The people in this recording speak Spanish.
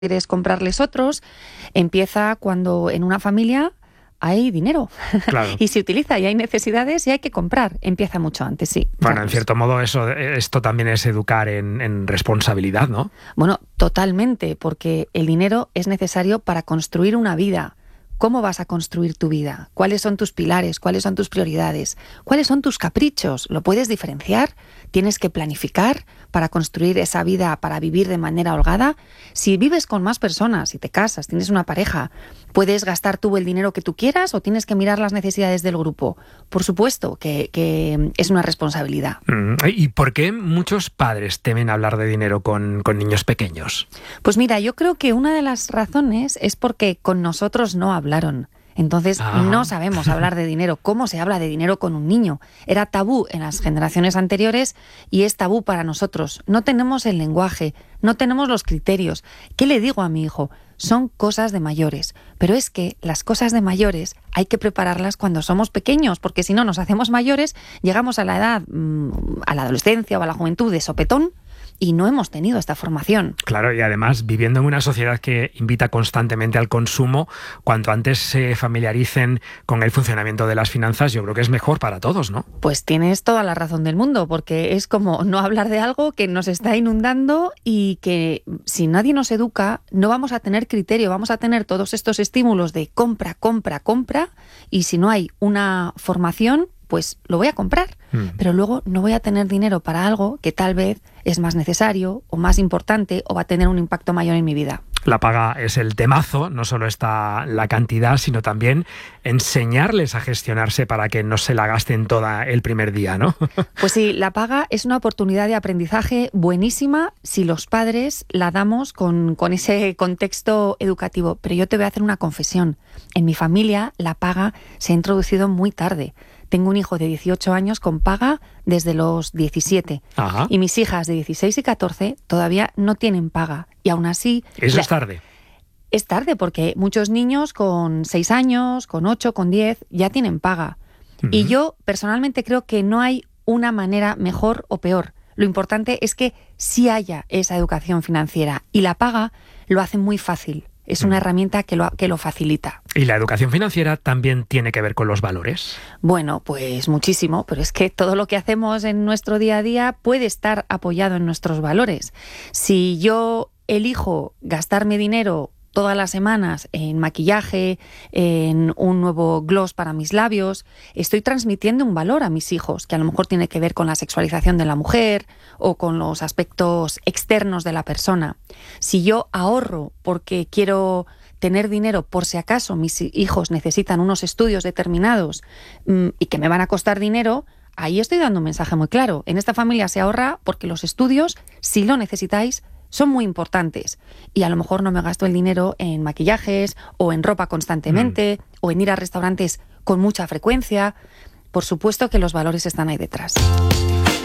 quieres comprarles otros, empieza cuando en una familia hay dinero. Claro. Y se utiliza y hay necesidades y hay que comprar. Empieza mucho antes, sí. Bueno, Claro. en cierto modo esto también es educar en responsabilidad, ¿no? Bueno, totalmente, porque el dinero es necesario para construir una vida. ¿Cómo vas a construir tu vida? ¿Cuáles son tus pilares? ¿Cuáles son tus prioridades? ¿Cuáles son tus caprichos? ¿Lo puedes diferenciar? ¿Tienes que planificar para construir esa vida, para vivir de manera holgada? Si vives con más personas, si te casas, tienes una pareja, ¿puedes gastar tú el dinero que tú quieras o tienes que mirar las necesidades del grupo? Por supuesto que es una responsabilidad. ¿Y por qué muchos padres temen hablar de dinero con niños pequeños? Pues mira, yo creo que una de las razones es porque con nosotros no hablaron. Entonces no sabemos hablar de dinero. ¿Cómo se habla de dinero con un niño? Era tabú en las generaciones anteriores y es tabú para nosotros. No tenemos el lenguaje, no tenemos los criterios. ¿Qué le digo a mi hijo? Son cosas de mayores. Pero es que las cosas de mayores hay que prepararlas cuando somos pequeños, porque si no nos hacemos mayores, llegamos a la edad, a la adolescencia o a la juventud de sopetón, y no hemos tenido esta formación. Claro, y además, viviendo en una sociedad que invita constantemente al consumo, cuanto antes se familiaricen con el funcionamiento de las finanzas, yo creo que es mejor para todos, ¿no? Pues tienes toda la razón del mundo, porque es como no hablar de algo que nos está inundando y que si nadie nos educa, no vamos a tener criterio, vamos a tener todos estos estímulos de compra, compra, compra, y si no hay una formación, pues lo voy a comprar, pero luego no voy a tener dinero para algo que tal vez es más necesario o más importante o va a tener un impacto mayor en mi vida. La paga es el temazo, no solo está la cantidad, sino también enseñarles a gestionarse para que no se la gasten toda el primer día, ¿no? Pues sí, la paga es una oportunidad de aprendizaje buenísima si los padres la damos con ese contexto educativo. Pero yo te voy a hacer una confesión. En mi familia la paga se ha introducido muy tarde. Tengo un hijo de 18 años con paga desde los 17. Ajá. Y mis hijas de 16 y 14 todavía no tienen paga. Y aún así... Eso es tarde. Es tarde porque muchos niños con 6 años, con 8, con 10 ya tienen paga. Y yo personalmente creo que no hay una manera mejor o peor. Lo importante es que sí haya esa educación financiera. Y la paga lo hace muy fácil. Es una herramienta que lo facilita. ¿Y la educación financiera también tiene que ver con los valores? Bueno, pues muchísimo, pero es que todo lo que hacemos en nuestro día a día puede estar apoyado en nuestros valores. Si yo elijo gastarme dinero todas las semanas en maquillaje, en un nuevo gloss para mis labios, estoy transmitiendo un valor a mis hijos, que a lo mejor tiene que ver con la sexualización de la mujer o con los aspectos externos de la persona. Si yo ahorro porque quiero tener dinero por si acaso mis hijos necesitan unos estudios determinados y que me van a costar dinero, ahí estoy dando un mensaje muy claro. En esta familia se ahorra porque los estudios, si lo necesitáis, son muy importantes. Y a lo mejor no me gasto el dinero en maquillajes o en ropa constantemente o en ir a restaurantes con mucha frecuencia. Por supuesto que los valores están ahí detrás.